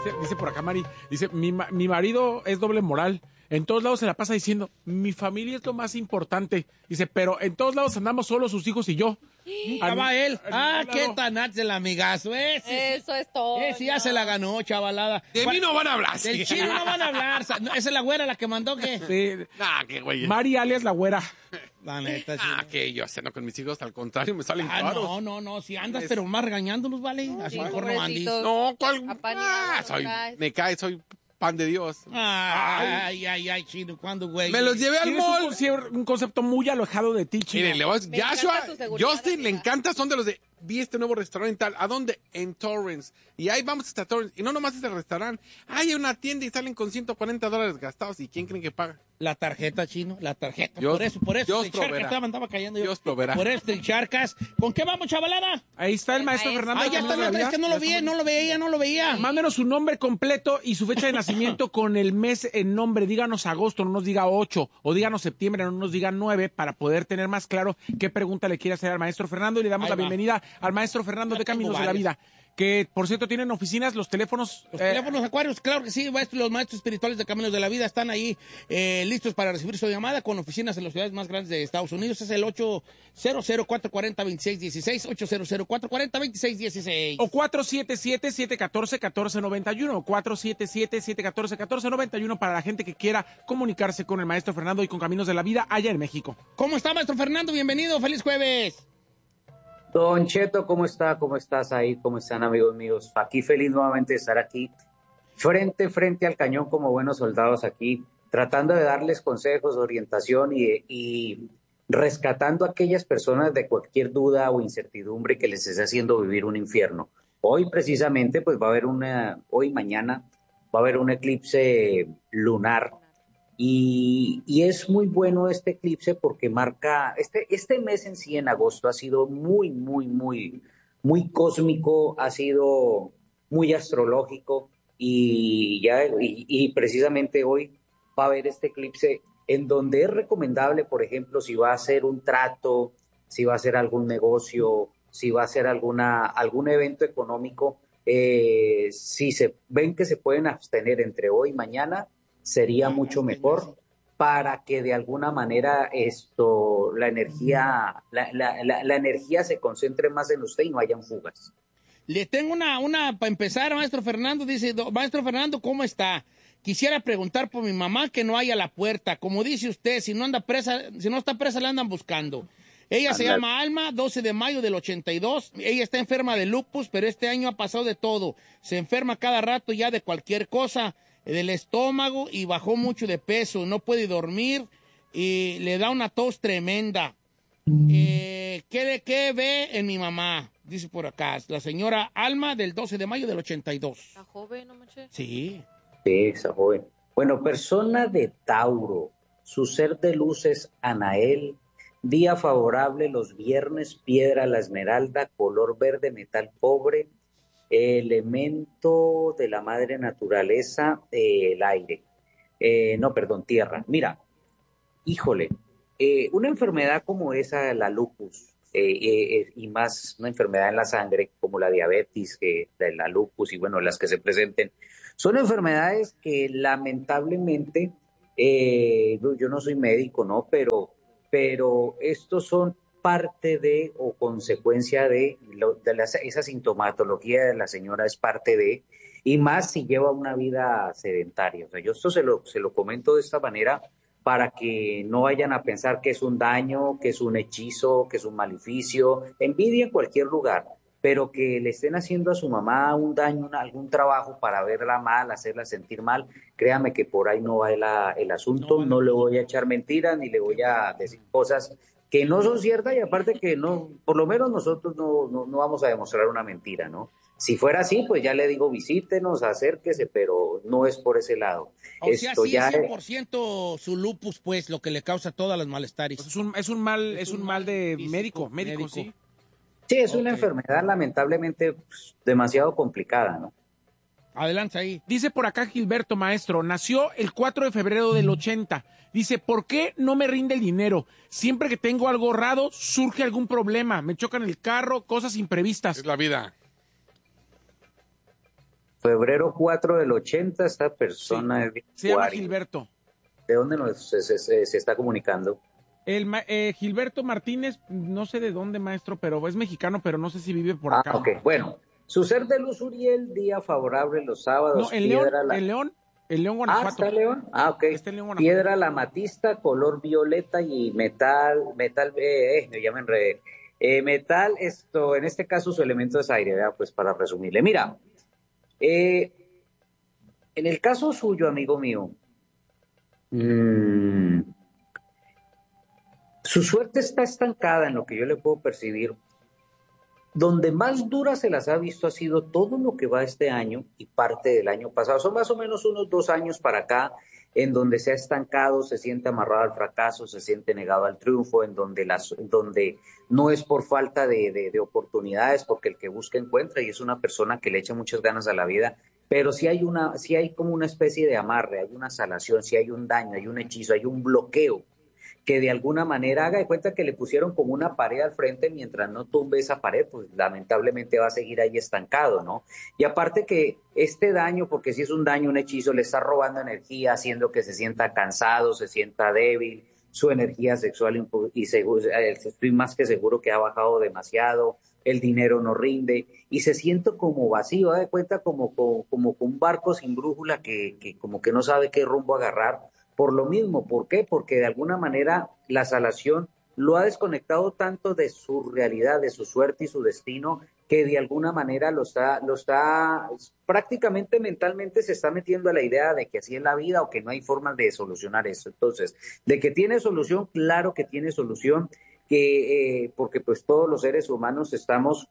Dice por acá Mari, dice, mi marido es doble moral. En todos lados se la pasa diciendo, mi familia es lo más importante. Dice, pero en todos lados andamos solos sus hijos y yo. Nunca va él. Qué tanat el amigazo. Eso es todo. Ese ya se la ganó, chavalada. De mí no van a hablar. Del chino no van a hablar. Esa es la güera la que mandó que. Sí. Qué güey. Mari alias la güera. La neta, chino. Que yo ceno con mis hijos, al contrario, me salen caros. No, si andas, pero más regañándolos, ¿vale? Así mejor no andes. No, ¿cuál? Soy pan de Dios. Ay, chino, ¿cuándo, güey? Me los llevé al mall. Un concepto muy alejado de ti, Chino. Miren, Justin le encanta, son de los de, vi este nuevo restaurante tal. ¿A dónde? En Torrance. Y ahí vamos hasta Torrance. Y no nomás es el restaurante. Hay una tienda y salen con $140 gastados. ¿Y quién creen que paga? La tarjeta, chino, la tarjeta. Dios, por eso. Dios El charcas proveerá. andaba cayendo yo. Dios proveerá. Por eso, el charcas. ¿Con qué vamos, chavalada? Ahí está el maestro Fernando. Ya está, es que no lo veía. Mándenos su nombre completo y su fecha de nacimiento con el mes en nombre. Díganos agosto, no nos diga 8. O díganos septiembre, no nos diga 9, para poder tener más claro qué pregunta le quiere hacer al maestro Fernando. Y le damos la bienvenida al maestro Fernando de Caminos de la Vida. Que, por cierto, tienen oficinas, los teléfonos... Los teléfonos Acuarios, claro que sí, los maestros espirituales de Caminos de la Vida están ahí listos para recibir su llamada, con oficinas en las ciudades más grandes de Estados Unidos. Es el 800-440-2616, 800-440-2616. O 477-714-1491, o 477-714-1491 para la gente que quiera comunicarse con el maestro Fernando y con Caminos de la Vida allá en México. ¿Cómo está, maestro Fernando? Bienvenido, feliz jueves. Don Cheto, ¿cómo está? ¿Cómo estás ahí? ¿Cómo están, amigos míos? Aquí feliz nuevamente de estar aquí, frente al cañón como buenos soldados aquí, tratando de darles consejos, orientación y rescatando a aquellas personas de cualquier duda o incertidumbre que les esté haciendo vivir un infierno. Hoy precisamente, pues mañana va a haber un eclipse lunar. Y es muy bueno este eclipse porque marca, este mes en sí, en agosto, ha sido muy cósmico, ha sido muy astrológico y precisamente hoy va a haber este eclipse en donde es recomendable, por ejemplo, si va a hacer un trato, si va a hacer algún negocio, si va a hacer algún evento económico, si se ven que se pueden abstener entre hoy y mañana, sería mucho mejor para que de alguna manera la energía se concentre más en usted y no hayan fugas. Le tengo una para empezar, maestro Fernando. Dice, maestro Fernando, ¿cómo está? Quisiera preguntar por mi mamá que no hay a la puerta. Como dice usted, si no está presa, la andan buscando. Ella se llama Alma, 12 de mayo del 82. Ella está enferma de lupus, pero este año ha pasado de todo. Se enferma cada rato ya de cualquier cosa, del estómago, y bajó mucho de peso. No puede dormir y le da una tos tremenda. ¿Qué ve en mi mamá? Dice por acá, la señora Alma, del 12 de mayo del 82. ¿La joven, no manches? Sí. Sí, esa joven. Bueno, persona de Tauro, su ser de luz es Anael, día favorable los viernes, piedra la esmeralda, color verde, metal cobre, elemento de la madre naturaleza, el aire. Tierra. Mira, híjole, una enfermedad como esa, la lupus, y más una enfermedad en la sangre como la diabetes, la lupus y bueno, las que se presenten, son enfermedades que lamentablemente, yo no soy médico, ¿no? Pero estos son parte de o consecuencia de esa sintomatología de la señora, es parte de, y más si lleva una vida sedentaria. O sea, yo esto se lo comento de esta manera para que no vayan a pensar que es un daño, que es un hechizo, que es un maleficio, envidia en cualquier lugar, pero que le estén haciendo a su mamá un daño, algún trabajo para verla mal, hacerla sentir mal, créame que por ahí no va el asunto. No le voy a echar mentiras ni le voy a decir cosas que no son ciertas, y aparte que no, por lo menos nosotros no vamos a demostrar una mentira, ¿no? Si fuera así, pues ya le digo, visítenos, acérquese, pero no es por ese lado. O sea, sí es 100% su lupus, pues, lo que le causa todas las malestares. Pues es un mal de físico, médico, sí. Sí, es una enfermedad lamentablemente demasiado complicada, ¿no? Adelante ahí. Dice por acá Gilberto, maestro, nació el 4 de febrero del 80. Dice, ¿por qué no me rinde el dinero? Siempre que tengo algo ahorrado, surge algún problema. Me chocan el carro, cosas imprevistas. Es la vida. Febrero 4 del 80, esta persona es de Se llama Acuario. Gilberto. ¿De dónde se está comunicando? Gilberto Martínez, no sé de dónde, maestro, pero es mexicano, pero no sé si vive por Ah, acá. ok. Bueno, su ser de luz Uriel, día favorable los sábados. No, en León, piedra en León, Ah, Guanajuato. ¿está en León? Ah, ok. Está en León, Guanajuato. Piedra la amatista, color violeta y metal, ya me enredé. Metal, en este caso su elemento es aire, ¿verdad? Pues para resumirle. Mira, en el caso suyo, amigo mío, su suerte está estancada en lo que yo le puedo percibir. Donde más dura se las ha visto ha sido todo lo que va este año y parte del año pasado. Son más o menos unos 2 años para acá en donde se ha estancado, se siente amarrado al fracaso, se siente negado al triunfo, en donde no es por falta de oportunidades, porque el que busca encuentra y es una persona que le echa muchas ganas a la vida, pero sí hay como una especie de amarre, hay una salación, sí hay un daño, hay un hechizo, hay un bloqueo que de alguna manera haga de cuenta que le pusieron como una pared al frente, mientras no tumbe esa pared, pues lamentablemente va a seguir ahí estancado, ¿no? Y aparte que este daño, porque si es un daño, un hechizo, le está robando energía, haciendo que se sienta cansado, se sienta débil, su energía sexual y seguro, estoy más que seguro que ha bajado demasiado, el dinero no rinde y se siente como vacío, da de cuenta como un barco sin brújula que como que no sabe qué rumbo agarrar. Por lo mismo, ¿por qué? Porque de alguna manera la salación lo ha desconectado tanto de su realidad, de su suerte y su destino, que de alguna manera lo está prácticamente mentalmente se está metiendo a la idea de que así es la vida o que no hay formas de solucionar eso. Entonces, de que tiene solución, claro que tiene solución, porque pues todos los seres humanos estamos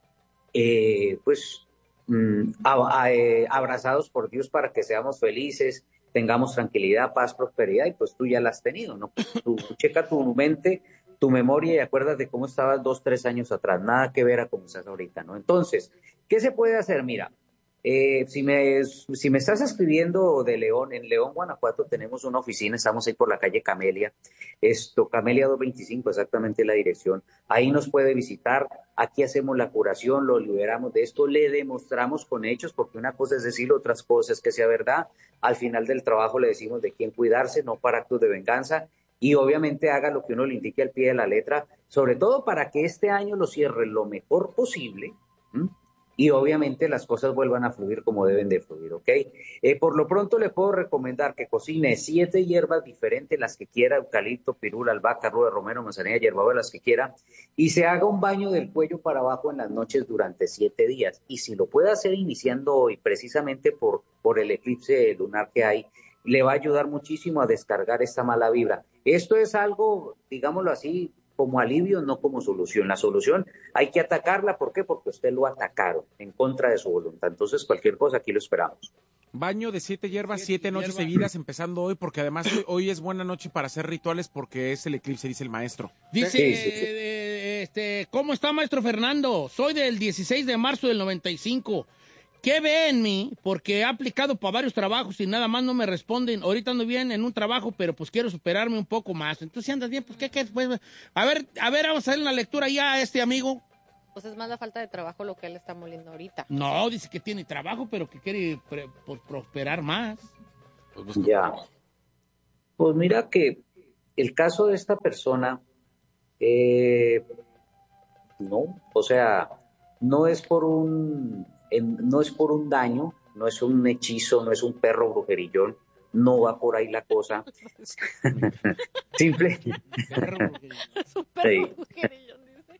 pues abrazados por Dios para que seamos felices, tengamos tranquilidad, paz, prosperidad, y pues tú ya la has tenido, ¿no? Tú checa tu mente, tu memoria y acuerdas de cómo estabas 2, 3 años atrás, nada que ver a cómo estás ahorita, ¿no? Entonces, ¿qué se puede hacer? Mira, si me estás escribiendo de León, en León, Guanajuato, tenemos una oficina, estamos ahí por la calle Camelia, Camelia 225, exactamente la dirección, ahí nos puede visitar, aquí hacemos la curación, lo liberamos de esto, le demostramos con hechos, porque una cosa es decirlo, otras cosas es que sea verdad, al final del trabajo le decimos de quién cuidarse, no para actos de venganza, y obviamente haga lo que uno le indique al pie de la letra, sobre todo para que este año lo cierre lo mejor posible, ¿m? Y obviamente las cosas vuelvan a fluir como deben de fluir, ¿ok? Por lo pronto le puedo recomendar que cocine 7 hierbas diferentes, las que quiera, eucalipto, pirula, albahaca, ruda, romero, manzanilla, hierbabuena, las que quiera, y se haga un baño del cuello para abajo en las noches durante 7 días. Y si lo puede hacer iniciando hoy, precisamente por el eclipse lunar que hay, le va a ayudar muchísimo a descargar esta mala vibra. Esto es algo, digámoslo así, como alivio, no como solución. La solución hay que atacarla, ¿por qué? Porque usted lo atacaron en contra de su voluntad. Entonces, cualquier cosa, aquí lo esperamos. Baño de 7 hierbas, 7 noches seguidas, empezando hoy, porque además hoy es buena noche para hacer rituales porque es el eclipse, dice el maestro. Dice, Sí. ¿Cómo está, maestro Fernando? Soy del 16 de marzo del 95. ¿Qué ve en mí? Porque he aplicado para varios trabajos y nada más no me responden. Ahorita ando bien en un trabajo, pero pues quiero superarme un poco más. Entonces, si andas bien, pues, ¿qué? Pues, a ver, vamos a hacer una lectura ya a este amigo. Pues es más la falta de trabajo lo que él está moliendo ahorita. No, dice que tiene trabajo, pero que quiere prosperar más. Ya. Pues mira que el caso de esta persona, no, o sea, no es por un daño, no es un hechizo, no es un perro brujerillón, no va por ahí la cosa. Simple. Es un perro Sí. brujerillo,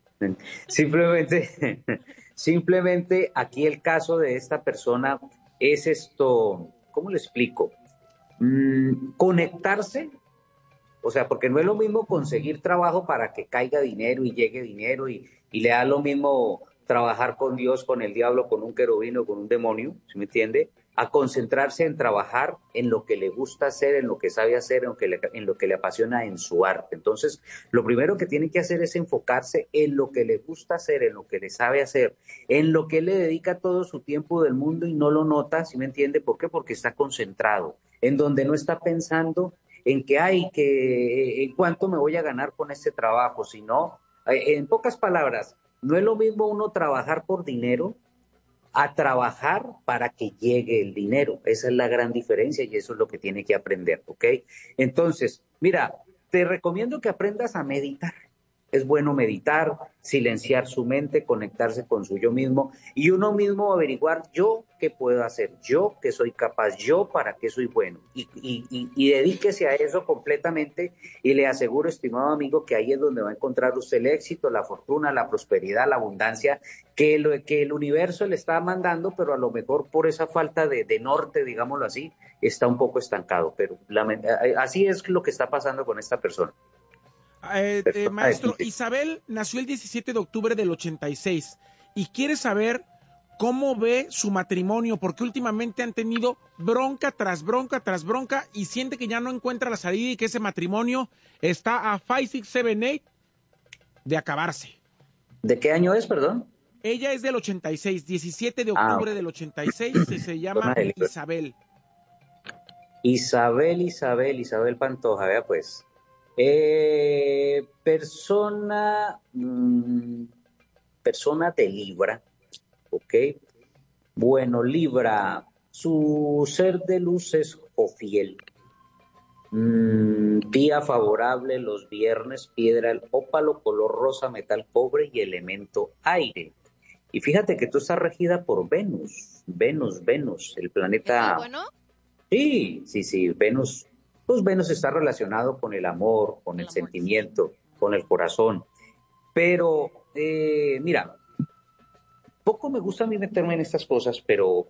dice. Simplemente aquí el caso de esta persona es ¿cómo le explico? Conectarse, o sea, porque no es lo mismo conseguir trabajo para que caiga dinero y llegue dinero y le da lo mismo trabajar con Dios, con el diablo, con un querubino, con un demonio, ¿sí me entiende? A concentrarse en trabajar en lo que le gusta hacer, en lo que sabe hacer, en lo que le apasiona en su arte. Entonces, lo primero que tiene que hacer es enfocarse en lo que le gusta hacer, en lo que le sabe hacer, en lo que él le dedica todo su tiempo del mundo y no lo nota, ¿sí me entiende? ¿Por qué? Porque está concentrado, en donde no está pensando en en cuánto me voy a ganar con este trabajo, sino, en pocas palabras, no es lo mismo uno trabajar por dinero a trabajar para que llegue el dinero. Esa es la gran diferencia y eso es lo que tiene que aprender, ¿ok? Entonces, mira, te recomiendo que aprendas a meditar. Es bueno meditar, silenciar su mente, conectarse con su yo mismo y uno mismo averiguar yo qué puedo hacer, yo qué soy capaz, yo para qué soy bueno. Y dedíquese a eso completamente y le aseguro, estimado amigo, que ahí es donde va a encontrar usted el éxito, la fortuna, la prosperidad, la abundancia que el universo le está mandando, pero a lo mejor por esa falta de norte, digámoslo así, está un poco estancado. Pero así es lo que está pasando con esta persona. Maestro, Isabel nació el 17 de octubre del 86 y quiere saber cómo ve su matrimonio, porque últimamente han tenido bronca tras bronca tras bronca y siente que ya no encuentra la salida y que ese matrimonio está a 5, 6, 7, 8 de acabarse. ¿De qué año es, perdón? Ella es del 86, 17 de octubre del 86 y se llama Isabel. Isabel Pantoja, vea pues. Persona de Libra, ¿ok? Bueno, Libra, su ser de luz es Jofiel. Día favorable los viernes, piedra el ópalo, color rosa, metal cobre y elemento aire. Y fíjate que tú estás regida por Venus, el planeta... ¿Es bueno? Sí, Venus. Pues Venus está relacionado con el amor, con el sentimiento, con el corazón. Pero, mira, poco me gusta a mí meterme en estas cosas, pero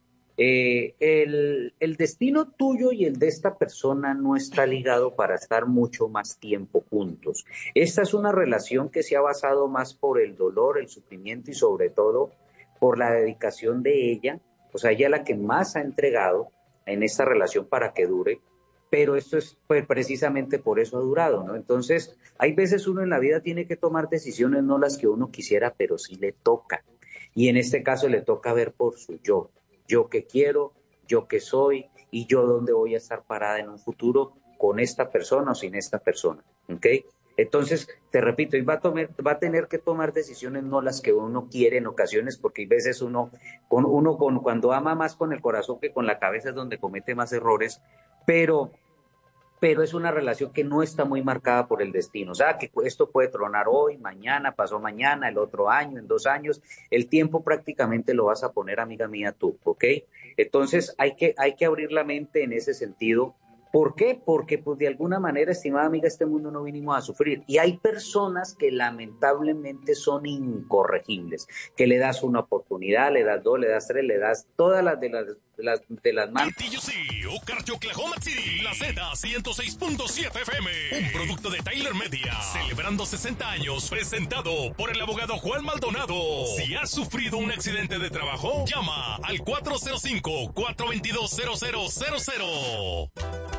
el destino tuyo y el de esta persona no está ligado para estar mucho más tiempo juntos. Esta es una relación que se ha basado más por el dolor, el sufrimiento y sobre todo por la dedicación de ella. O sea, ella es la que más ha entregado en esta relación para que dure. Pero esto es pues, precisamente por eso ha durado, ¿no? Entonces, hay veces uno en la vida tiene que tomar decisiones, no las que uno quisiera, pero sí le toca. Y en este caso le toca ver por su yo. Yo qué quiero, yo qué soy y yo dónde voy a estar parada en un futuro con esta persona o sin esta persona, ¿ok? Entonces, te repito, y va a tener que tomar decisiones no las que uno quiere en ocasiones, porque hay veces cuando ama más con el corazón que con la cabeza es donde comete más errores, pero es una relación que no está muy marcada por el destino. O sea, que esto puede tronar hoy, mañana, pasó mañana, el otro año, en 2 años. El tiempo prácticamente lo vas a poner, amiga mía, tú, ¿ok? Entonces hay que abrir la mente en ese sentido. ¿Por qué? Porque pues de alguna manera, estimada amiga, este mundo no vinimos a sufrir. Y hay personas que lamentablemente son incorregibles, que le das una oportunidad, le das 2, le das 3, le das todas las de las manos. TUC, Ocarcho, Oklahoma City, la Z106.7 FM, un producto de Tyler Media, celebrando 60 años, presentado por el abogado Juan Maldonado. Si has sufrido un accidente de trabajo, llama al 405-422-0000.